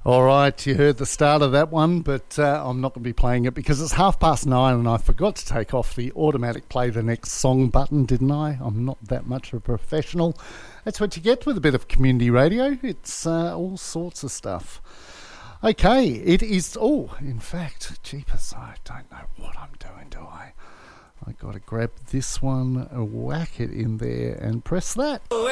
All right, you heard the start of that one, but I'm not going to be playing it because it's 9:30 and I forgot to take off the automatic play the next song button, didn't I? I'm not that much of a professional. That's what you get with a bit of community radio. It's all sorts of stuff. Okay, it is... Oh, in fact, jeepers, I don't know what I'm doing, do I? I got to grab this one, whack it in there and press that.